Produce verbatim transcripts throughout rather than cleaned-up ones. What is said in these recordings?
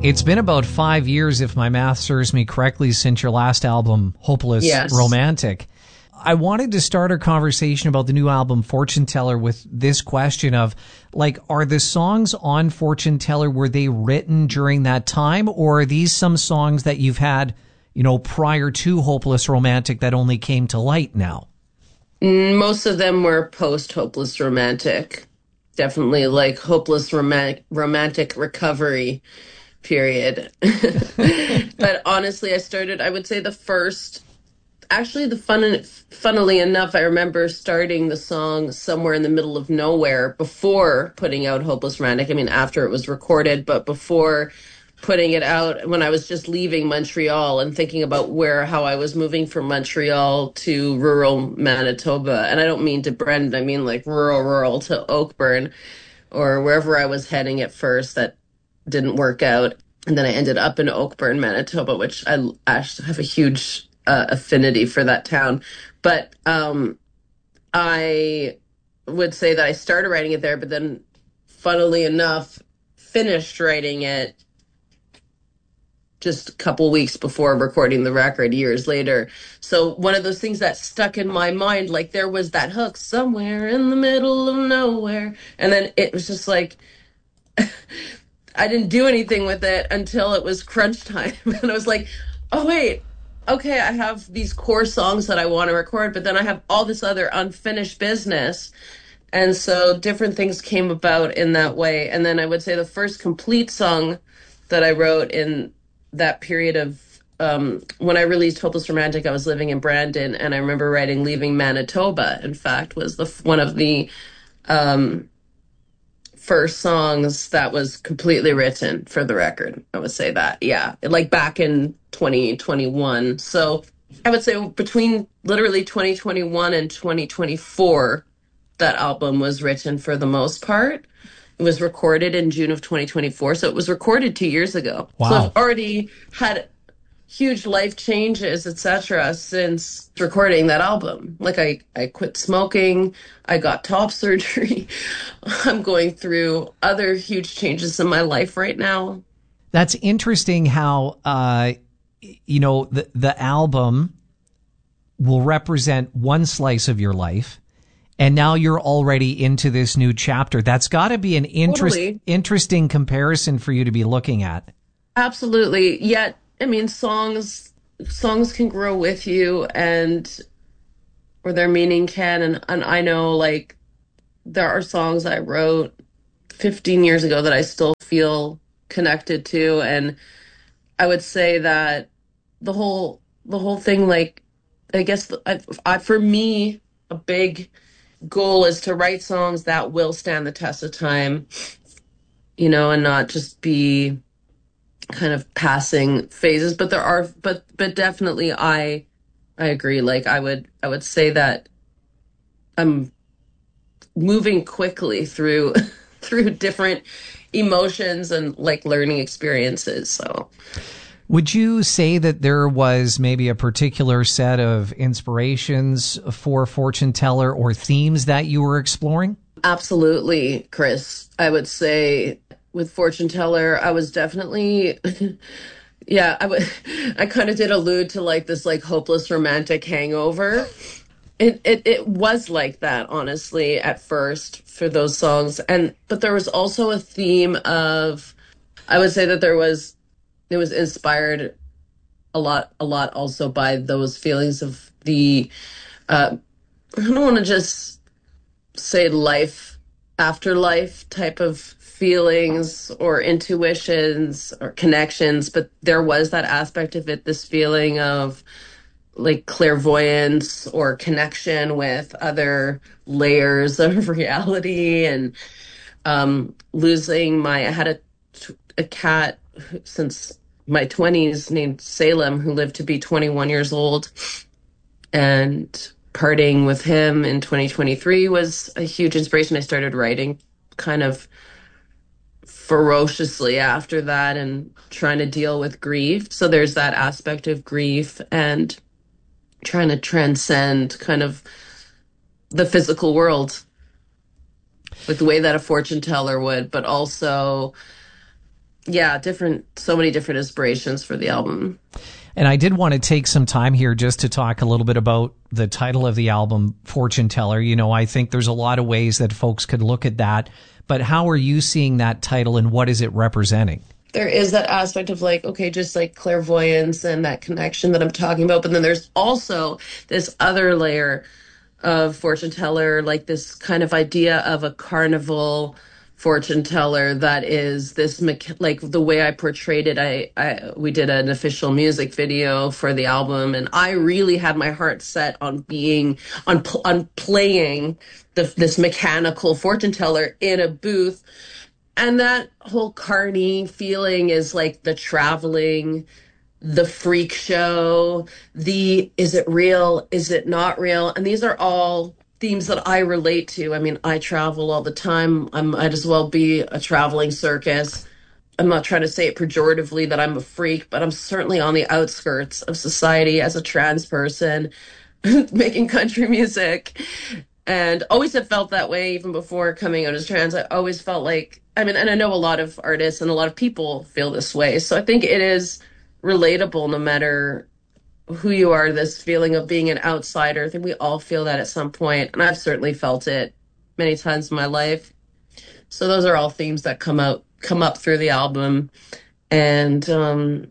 It's been about five years, if my math serves me correctly, since your last album, Hopeless Yes. Romantic. I wanted to start a conversation about the new album, Fortune Teller, with this question of, like, are the songs on Fortune Teller, were they written during that time, or are these some songs that you've had, you know, prior to Hopeless Romantic that only came to light now? Most of them were post-Hopeless Romantic. Definitely like Hopeless romantic, romantic recovery period. But honestly, I started, I would say the first, actually the fun, funnily enough, I remember starting the song Somewhere in the Middle of Nowhere before putting out Hopeless Romantic. I mean, after it was recorded, but before putting it out, when I was just leaving Montreal and thinking about where, how I was moving from Montreal to rural Manitoba. And I don't mean to Brandon, I mean like rural, rural to Oakburn or wherever I was heading at first. That didn't work out. And then I ended up in Oakburn, Manitoba, which I actually have a huge uh, affinity for that town. But um, I would say that I started writing it there, but then funnily enough, finished writing it just a couple weeks before recording the record years later. So one of those things that stuck in my mind, like there was that hook, somewhere in the middle of nowhere. And then it was just like, I didn't do anything with it until it was crunch time. And I was like, oh, wait, okay, I have these core songs that I want to record, but then I have all this other unfinished business. And so different things came about in that way. And then I would say the first complete song that I wrote in that period of um, when I released Hopeless Romantic, I was living in Brandon, and I remember writing Leaving Manitoba, in fact, was the one of the um, first songs that was completely written for the record. I would say that, yeah, like back in twenty twenty-one. So I would say between literally twenty twenty-one and twenty twenty-four, that album was written for the most part. It was recorded in June of twenty twenty-four, so it was recorded two years ago. Wow. So I've already had huge life changes, et cetera, since recording that album. Like I, I quit smoking, I got top surgery. I'm going through other huge changes in my life right now. That's interesting how, uh, you know, the, the album will represent one slice of your life. And now you're already into this new chapter. That's got to be an interest, Totally. interesting comparison for you to be looking at. Absolutely. Yet, I mean, songs songs can grow with you, and or their meaning can. And, and I know, like, there are songs I wrote fifteen years ago that I still feel connected to. And I would say that the whole the whole thing, like, I guess I, I, for me, a big goal is to write songs that will stand the test of time, you know, and not just be kind of passing phases. But there are, but but definitely, I I agree. Like I would I would say that I'm moving quickly through through different emotions and like learning experiences. So. Would you say that there was maybe a particular set of inspirations for Fortune Teller or themes that you were exploring? Absolutely, Chris. I would say with Fortune Teller, I was definitely, yeah, I would, I kind of did allude to like this like hopeless romantic hangover. It, it it was like that, honestly, at first for those songs. And, but there was also a theme of, I would say that there was, it was inspired a lot, a lot also by those feelings of the, uh, I don't want to just say life after life type of feelings or intuitions or connections, but there was that aspect of it, this feeling of like clairvoyance or connection with other layers of reality. And um, losing my, I had a, a cat since my twenties named Salem, who lived to be twenty-one years old, and parting with him in twenty twenty-three was a huge inspiration. I started writing kind of ferociously after that and trying to deal with grief. So there's that aspect of grief and trying to transcend kind of the physical world with the way that a fortune teller would, but also yeah, different, so many different inspirations for the album. And I did want to take some time here just to talk a little bit about the title of the album, Fortune Teller. You know, I think there's a lot of ways that folks could look at that, but how are you seeing that title and what is it representing? There is that aspect of like, okay, just like clairvoyance and that connection that I'm talking about. But then there's also this other layer of fortune teller, like this kind of idea of a carnival fortune teller that is this, like the way I portrayed it. I, I, we did an official music video for the album, and I really had my heart set on being, on, on playing the, this mechanical fortune teller in a booth. And that whole carny feeling is like the traveling, the freak show, the is it real, is it not real? And these are all themes that I relate to. I mean, I travel all the time. I might as well be a traveling circus. I'm not trying to say it pejoratively that I'm a freak, but I'm certainly on the outskirts of society as a trans person making country music. And always have felt that way even before coming out as trans. I always felt like, I mean, and I know a lot of artists and a lot of people feel this way. So I think it is relatable no matter who you are, this feeling of being an outsider. I think we all feel that at some point, and I've certainly felt it many times in my life. So those are all themes that come out, come up through the album. And um,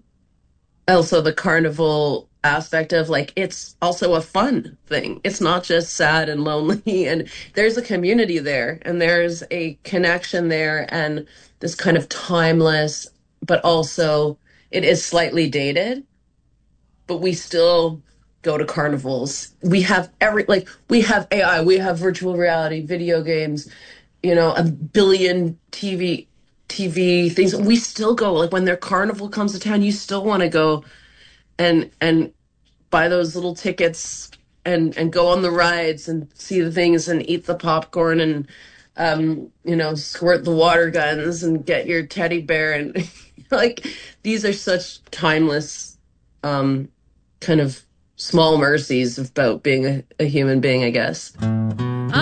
also the carnival aspect of like, it's also a fun thing. It's not just sad and lonely, and there's a community there, and there's a connection there, and this kind of timeless, but also it is slightly dated, but we still go to carnivals. We have every, like, we have A I, we have virtual reality, video games, you know, a billion T V, T V things. We still go, like when their carnival comes to town, you still want to go and and buy those little tickets and and go on the rides and see the things and eat the popcorn and um you know, squirt the water guns and get your teddy bear. And like, these are such timeless um kind of small mercies about being a, a human being, I guess.